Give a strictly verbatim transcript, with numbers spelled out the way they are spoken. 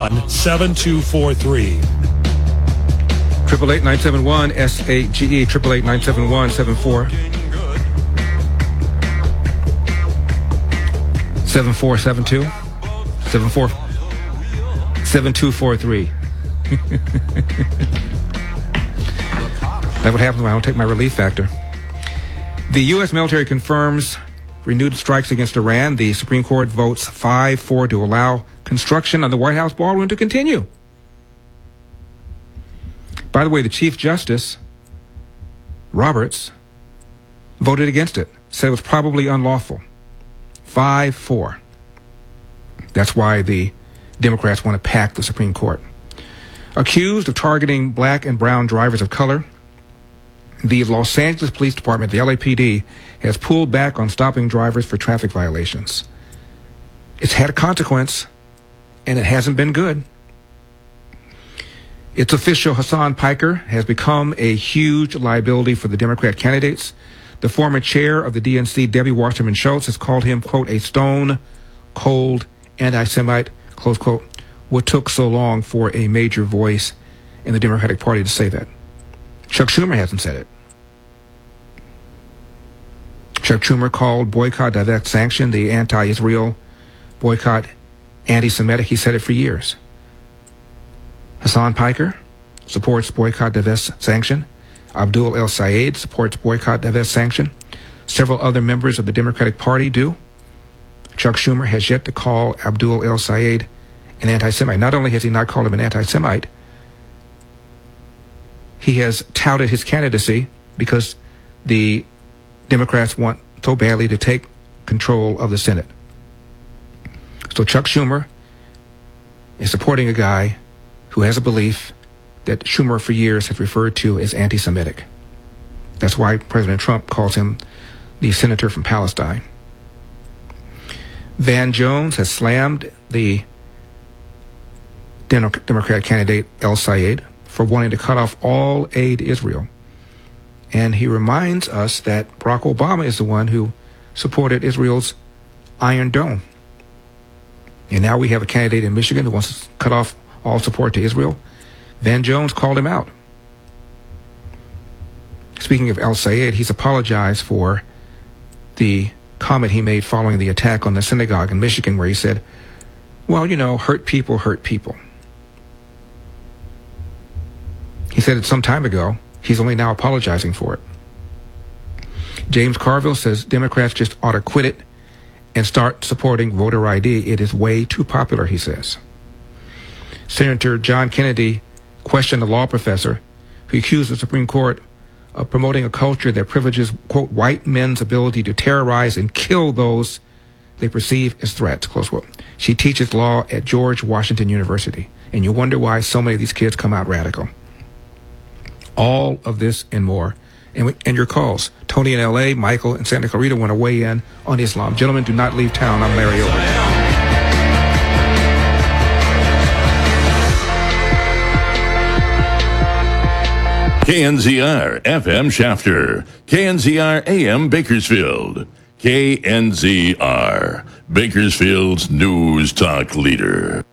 one, seven two four three. Triple eight nine seven one S A G E. Triple eight nine seven one seven four seven four seven two seven four seven two four three. That's what happens when I don't take my relief factor. The U S military confirms renewed strikes against Iran. The Supreme Court votes five four to allow construction on the White House ballroom to continue. By the way, the Chief Justice, Roberts, voted against it, said it was probably unlawful. five four. That's why the Democrats want to pack the Supreme Court. Accused of targeting black and brown drivers of color, the Los Angeles Police Department, the L A P D, has pulled back on stopping drivers for traffic violations. It's had a consequence, and it hasn't been good. Its official, Hassan Piker, has become a huge liability for the Democrat candidates. The former chair of the D N C, Debbie Wasserman Schultz, has called him, quote, a stone-cold anti-Semite, close quote. What took so long for a major voice in the Democratic Party to say that? Chuck Schumer hasn't said it. Chuck Schumer called boycott, divest, sanction, the anti-Israel boycott, anti-Semitic. He said it for years. Hassan Piker supports boycott, divest, sanction. Abdul El Sayed supports boycott, divest, sanction. Several other members of the Democratic Party do. Chuck Schumer has yet to call Abdul El Sayed an anti-Semite. Not only has he not called him an anti-Semite, he has touted his candidacy because the Democrats want so badly to take control of the Senate. So Chuck Schumer is supporting a guy who has a belief that Schumer for years has referred to as anti-Semitic. That's why President Trump calls him the senator from Palestine. Van Jones has slammed the Democrat candidate El Sayed for wanting to cut off all aid to Israel. And he reminds us that Barack Obama is the one who supported Israel's Iron Dome. And now we have a candidate in Michigan who wants to cut off all support to Israel. Van Jones called him out. Speaking of El Sayed, he's apologized for the comment he made following the attack on the synagogue in Michigan, where he said, well, you know, hurt people hurt people. He said it some time ago. He's only now apologizing for it. James Carville says Democrats just ought to quit it and start supporting voter I D. It is way too popular, he says. Senator John Kennedy questioned a law professor who accused the Supreme Court of promoting a culture that privileges, quote, white men's ability to terrorize and kill those they perceive as threats, close quote. She teaches law at George Washington University, and you wonder why so many of these kids come out radical. All of this and more. And, we, and your calls. Tony in L A, Michael in Santa Clarita want to weigh in on Islam. Gentlemen, do not leave town. I'm Larry Over. K N Z R F M Shafter, K N Z R A M Bakersfield, K N Z R, Bakersfield's news talk leader.